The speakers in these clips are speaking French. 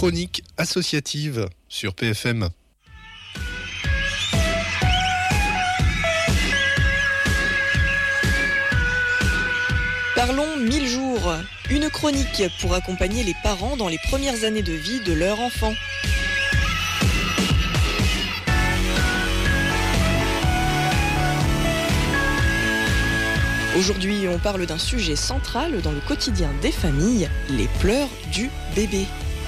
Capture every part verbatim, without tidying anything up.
chronique associative sur P F M. Parlons mille jours, une chronique pour accompagner les parents dans les premières années de vie de leur enfant. Aujourd'hui, on parle d'un sujet central dans le quotidien des familles, les pleurs du bébé.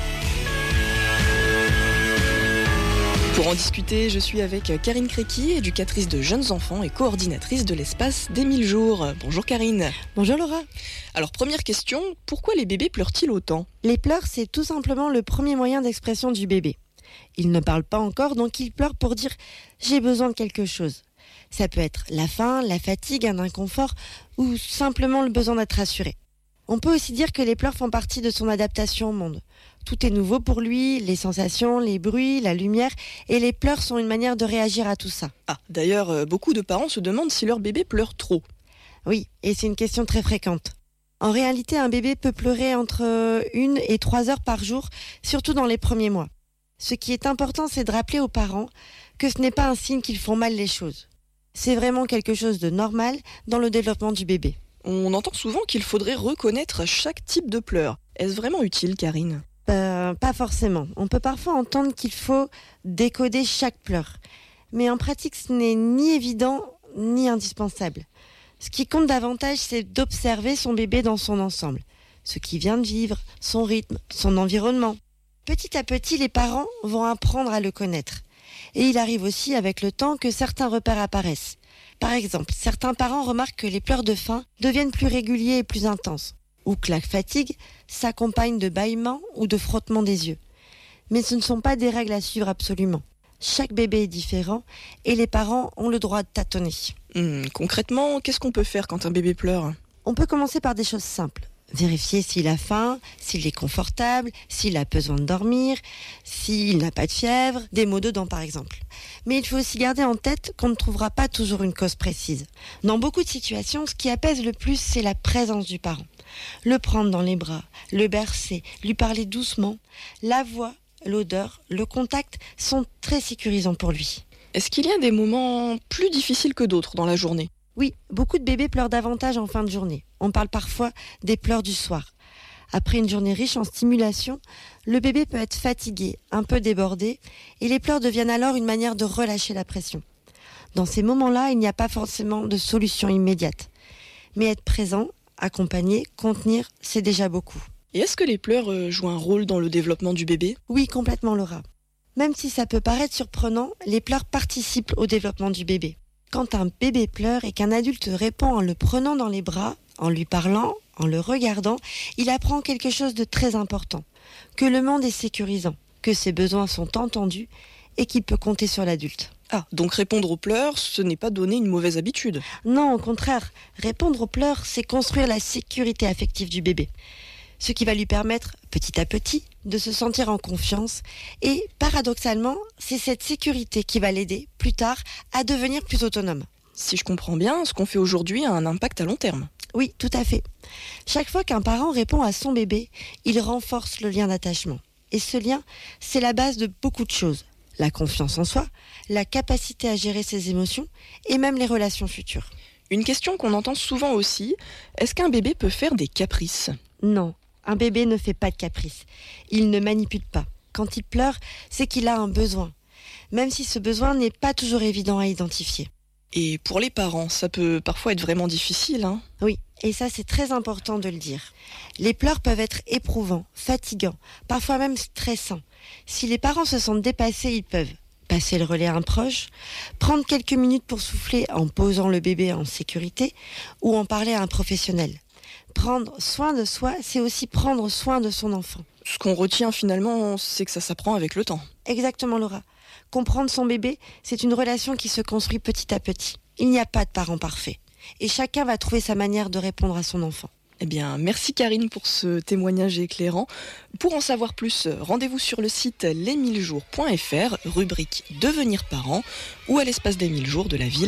Pour en discuter, je suis avec Karine Créqui, éducatrice de jeunes enfants et coordinatrice de l'espace des mille jours. Bonjour Karine. Bonjour Laura. Alors première question, pourquoi les bébés pleurent-ils autant ? Les pleurs, c'est tout simplement le premier moyen d'expression du bébé. Il ne parle pas encore, donc il pleure pour dire « j'ai besoin de quelque chose ». Ça peut être la faim, la fatigue, un inconfort ou simplement le besoin d'être rassuré. On peut aussi dire que les pleurs font partie de son adaptation au monde. Tout est nouveau pour lui, les sensations, les bruits, la lumière, et les pleurs sont une manière de réagir à tout ça. Ah, d'ailleurs, beaucoup de parents se demandent si leur bébé pleure trop. Oui, et c'est une question très fréquente. En réalité, un bébé peut pleurer entre une et trois heures par jour, surtout dans les premiers mois. Ce qui est important, c'est de rappeler aux parents que ce n'est pas un signe qu'ils font mal les choses. C'est vraiment quelque chose de normal dans le développement du bébé. On entend souvent qu'il faudrait reconnaître chaque type de pleurs. Est-ce vraiment utile, Karine ? Euh, pas forcément. On peut parfois entendre qu'il faut décoder chaque pleur. Mais en pratique, ce n'est ni évident ni indispensable. Ce qui compte davantage, c'est d'observer son bébé dans son ensemble. Ce qu'il vient de vivre, son rythme, son environnement. Petit à petit, les parents vont apprendre à le connaître. Et il arrive aussi avec le temps que certains repères apparaissent. Par exemple, certains parents remarquent que les pleurs de faim deviennent plus réguliers et plus intenses, ou que la fatigue s'accompagne de bâillements ou de frottements des yeux. Mais ce ne sont pas des règles à suivre absolument. Chaque bébé est différent et les parents ont le droit de tâtonner. Hum, concrètement, qu'est-ce qu'on peut faire quand un bébé pleure ? On peut commencer par des choses simples. Vérifier s'il a faim, s'il est confortable, s'il a besoin de dormir, s'il n'a pas de fièvre, des maux de dents par exemple. Mais il faut aussi garder en tête qu'on ne trouvera pas toujours une cause précise. Dans beaucoup de situations, ce qui apaise le plus, c'est la présence du parent. Le prendre dans les bras, le bercer, lui parler doucement. La voix, l'odeur, le contact sont très sécurisants pour lui. Est-ce qu'il y a des moments plus difficiles que d'autres dans la journée ? Oui, beaucoup de bébés pleurent davantage en fin de journée. On parle parfois des pleurs du soir. Après une journée riche en stimulation, le bébé peut être fatigué, un peu débordé, et les pleurs deviennent alors une manière de relâcher la pression. Dans ces moments-là, il n'y a pas forcément de solution immédiate. Mais être présent, accompagner, contenir, c'est déjà beaucoup. Et est-ce que les pleurs jouent un rôle dans le développement du bébé ? Oui, complètement Laura. Même si ça peut paraître surprenant, les pleurs participent au développement du bébé. Quand un bébé pleure et qu'un adulte répond en le prenant dans les bras, en lui parlant, en le regardant, il apprend quelque chose de très important, que le monde est sécurisant, que ses besoins sont entendus et qu'il peut compter sur l'adulte. Ah, donc répondre aux pleurs, ce n'est pas donner une mauvaise habitude. Non, au contraire, répondre aux pleurs, c'est construire la sécurité affective du bébé. Ce qui va lui permettre, petit à petit, de se sentir en confiance. Et paradoxalement, c'est cette sécurité qui va l'aider, plus tard, à devenir plus autonome. Si je comprends bien, ce qu'on fait aujourd'hui a un impact à long terme. Oui, tout à fait. Chaque fois qu'un parent répond à son bébé, il renforce le lien d'attachement. Et ce lien, c'est la base de beaucoup de choses. La confiance en soi, la capacité à gérer ses émotions et même les relations futures. Une question qu'on entend souvent aussi, est-ce qu'un bébé peut faire des caprices ? Non. Un bébé ne fait pas de caprice. Il ne manipule pas. Quand il pleure, c'est qu'il a un besoin. Même si ce besoin n'est pas toujours évident à identifier. Et pour les parents, ça peut parfois être vraiment difficile, hein ? Oui, et ça c'est très important de le dire. Les pleurs peuvent être éprouvants, fatigants, parfois même stressants. Si les parents se sentent dépassés, ils peuvent passer le relais à un proche, prendre quelques minutes pour souffler en posant le bébé en sécurité ou en parler à un professionnel. Prendre soin de soi, c'est aussi prendre soin de son enfant. Ce qu'on retient finalement, c'est que ça s'apprend avec le temps. Exactement Laura. Comprendre son bébé, c'est une relation qui se construit petit à petit. Il n'y a pas de parent parfait. Et chacun va trouver sa manière de répondre à son enfant. Eh bien, merci Karine pour ce témoignage éclairant. Pour en savoir plus, rendez-vous sur le site les mille jours point f r, rubrique Devenir parent, ou à l'espace des mille jours de la ville